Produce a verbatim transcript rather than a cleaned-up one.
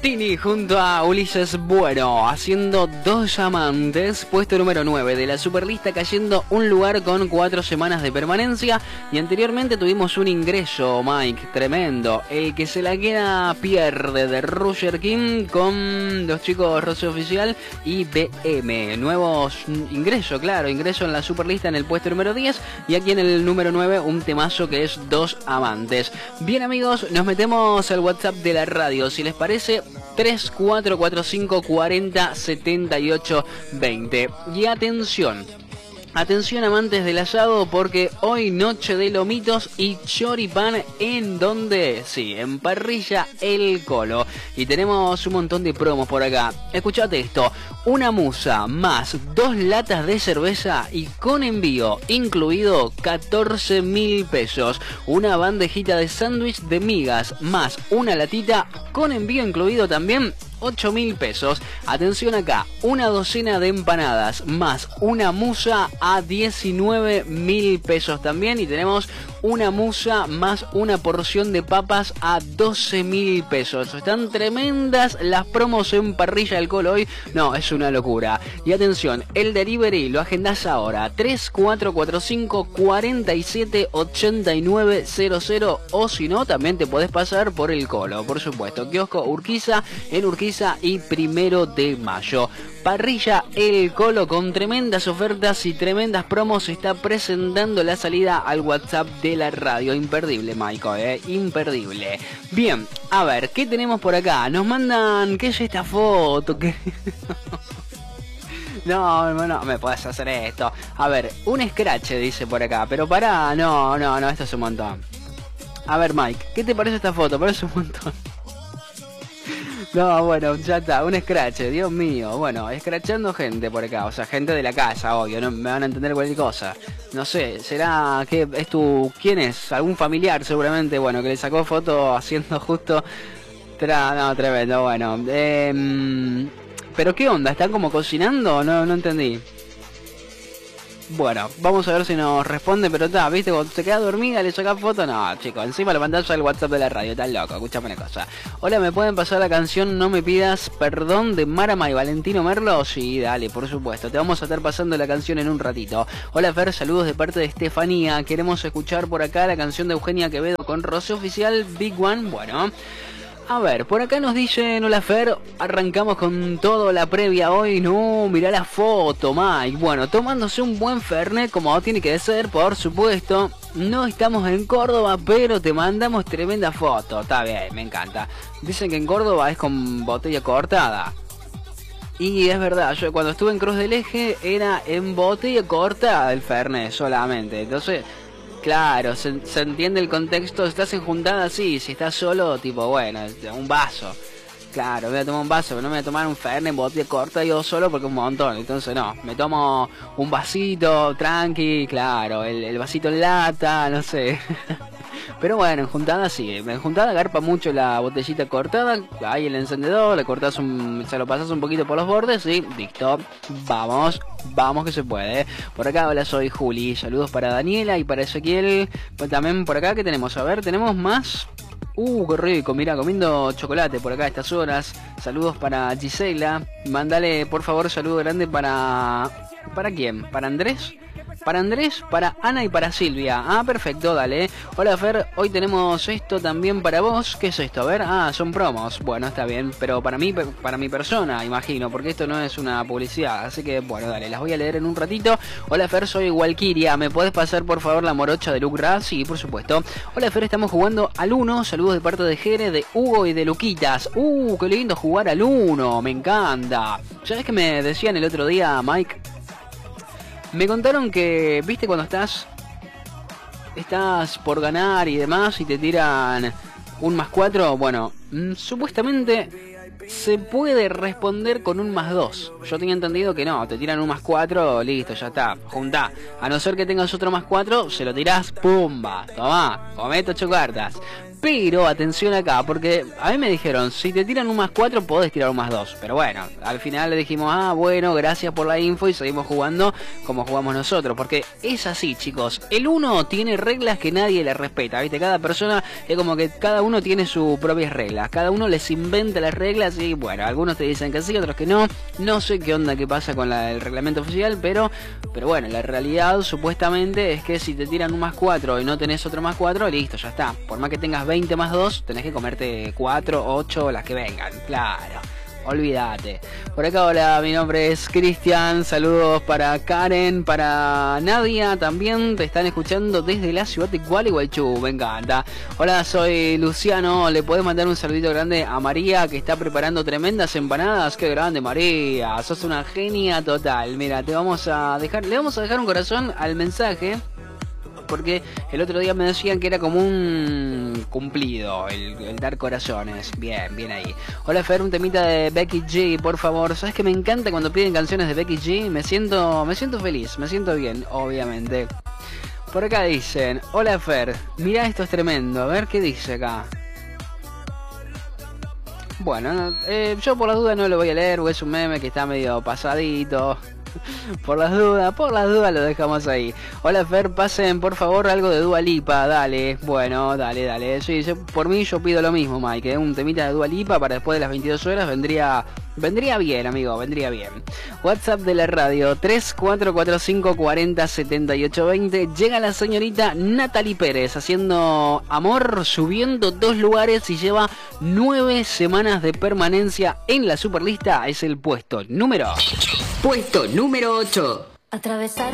Tini junto a Ulises Bueno, haciendo Dos Amantes, puesto número nueve de la Superlista, cayendo un lugar con cuatro semanas de permanencia. Y anteriormente tuvimos un ingreso, Mike, tremendo. El que se la queda pierde, de Roger King, con los chicos Roce Oficial y B M. Nuevos ingresos, claro, ingreso en la Superlista en el puesto número diez. Y aquí en el número nueve un temazo que es Dos Amantes. Bien amigos, nos metemos al WhatsApp de la radio, si les parece, tres cuatro cuatro cinco cuarenta setenta y ocho veinte. Y atención, atención amantes del asado, porque hoy noche de lomitos y choripán. ¿En dónde? Sí, en Parrilla El Colo. Y tenemos un montón de promos por acá. Escuchate esto: una musa más dos latas de cerveza y con envío incluido catorce mil pesos. Una bandejita de sándwich de migas más una latita con envío incluido también, ocho mil pesos. Atención acá, una docena de empanadas más una musa a diecinueve mil pesos también. Y tenemos una musa más una porción de papas a doce mil pesos. Están tremendas las promos en Parrilla El Colo hoy. No, es una locura. Y atención, el delivery lo agendás ahora, tres cuatro cuatro cinco cuarenta y siete ochenta y nueve cero cero. O si no, también te podés pasar por El Colo, por supuesto. Kiosco Urquiza, en Urquiza y Primero de Mayo. Parrilla El Colo, con tremendas ofertas y tremendas promos, se está presentando la salida al WhatsApp de la radio. Imperdible, Michael, eh, imperdible. Bien, a ver, ¿qué tenemos por acá? Nos mandan, ¿qué es esta foto? ¿Qué? No, no, me puedes hacer esto. A ver, un scratch dice por acá, pero pará, no, no, no, esto es un montón. A ver, Mike, ¿qué te parece esta foto? Parece un montón. No, bueno, ya está, un scratch, Dios mío. Bueno, escrachando gente por acá, o sea, gente de la casa, obvio, no me van a entender cualquier cosa. No sé, será que es tu... ¿Quién es? Algún familiar seguramente, bueno, que le sacó foto haciendo justo... Tra... No, tremendo, bueno. Eh... Pero ¿qué onda? ¿Están como cocinando? No, no entendí. Bueno, vamos a ver si nos responde, pero está, ¿viste? Cuando se queda dormida le saca foto. No, chicos, encima la pantalla del WhatsApp de la radio, está loco, escuchame una cosa. Hola, ¿me pueden pasar la canción No me pidas perdón de Marama y Valentino Merlo? Sí, dale, por supuesto, te vamos a estar pasando la canción en un ratito. Hola Fer, saludos de parte de Estefanía. Queremos escuchar por acá la canción de Eugenia Quevedo con Roce Oficial, Big One. Bueno, a ver, por acá nos dicen, hola Fer, arrancamos con todo la previa hoy. No, mirá la foto, Mike. Bueno, tomándose un buen Fernet como tiene que ser, por supuesto. No estamos en Córdoba, pero te mandamos tremenda foto. Está bien, me encanta. Dicen que en Córdoba es con botella cortada. Y es verdad, yo cuando estuve en Cruz del Eje era en botella cortada el Fernet solamente. Entonces... Claro, se, se entiende el contexto. Si estás en juntada, sí. Si estás solo, tipo, bueno, un vaso. Claro, voy a tomar un vaso, pero no me voy a tomar un Fernet en botella corta yo solo porque es un montón. Entonces no, me tomo un vasito, tranqui, claro, el, el vasito en lata, no sé. Pero bueno, en juntada sí, en juntada garpa mucho la botellita cortada. Ahí el encendedor, le cortas un, se lo pasas un poquito por los bordes y listo. Vamos, vamos que se puede. Por acá, hola, soy Juli. Saludos para Daniela y para Ezequiel. Pues también por acá, ¿qué tenemos? A ver, tenemos más. Uh, qué rico, mira, comiendo chocolate por acá a estas horas. Saludos para Gisela. Mándale, por favor, saludo grande para... ¿Para quién? ¿Para Andrés? Para Andrés, para Ana y para Silvia. Ah, perfecto, dale. Hola Fer, hoy tenemos esto también para vos. ¿Qué es esto? A ver, ah, son promos. Bueno, está bien, pero para mí, para mi persona, imagino, porque esto no es una publicidad. Así que, bueno, dale, las voy a leer en un ratito. Hola Fer, soy Walkiria. ¿Me podés pasar por favor la morocha de Luke Raz? Sí, por supuesto. Hola Fer, estamos jugando al uno. Saludos de parte de Jere, de Hugo y de Luquitas. Uh, qué lindo jugar al uno. Me encanta. ¿Sabes qué me decían el otro día, Mike? Me contaron que, viste, cuando estás estás por ganar y demás y te tiran un más cuatro, bueno, mmm, supuestamente se puede responder con un más dos. Yo tenía entendido que no, te tiran un más cuatro, listo, ya está, juntá. A no ser que tengas otro más cuatro, se lo tirás, pumba, tomá, comete ocho cartas. Pero atención acá, porque a mí me dijeron, si te tiran un más cuatro, podés tirar un más dos. Pero bueno, al final le dijimos, ah, bueno, gracias por la info y seguimos jugando como jugamos nosotros. Porque es así, chicos. El uno tiene reglas que nadie le respeta, ¿viste? Cada persona es como que cada uno tiene sus propias reglas. Cada uno les inventa las reglas y bueno, algunos te dicen que sí, otros que no. No sé qué onda, qué pasa con la, el reglamento oficial, pero, pero bueno, la realidad supuestamente es que si te tiran un más cuatro y no tenés otro más cuatro, listo, ya está. Por más que tengas veinte más dos, tenés que comerte cuatro, ocho, las que vengan, claro. Olvídate. Por acá, hola, mi nombre es Cristian. Saludos para Karen, para Nadia. También te están escuchando desde la ciudad de Gualeguaychú. Me encanta. Hola, soy Luciano. Le podés mandar un saludito grande a María, que está preparando tremendas empanadas. Qué grande, María. Sos una genia total. Mira, te vamos a dejar, le vamos a dejar un corazón al mensaje. Porque el otro día me decían que era como un cumplido el, el dar corazones. Bien, bien ahí. Hola Fer, un temita de Becky G, por favor. ¿Sabes que me encanta cuando piden canciones de Becky G? Me siento, me siento feliz, me siento bien, obviamente. Por acá dicen, hola Fer, mira, esto es tremendo. A ver qué dice acá. Bueno, eh, yo por las dudas no lo voy a leer, porque es un meme que está medio pasadito. Por las dudas, por las dudas lo dejamos ahí. Hola Fer, pasen por favor algo de Dua Lipa, dale. Bueno, dale, dale. Sí, yo, por mí yo pido lo mismo, Mike. Un temita de Dua Lipa para después de las veintidós horas vendría... Vendría bien, amigo, vendría bien. WhatsApp de la radio tres cuatro cuatro cinco cuatro cero siete ocho dos cero. Llega la señorita Natalie Pérez haciendo amor, subiendo dos lugares y lleva nueve semanas de permanencia en la Superlista. Es el puesto número... Puesto número ocho. Atravesar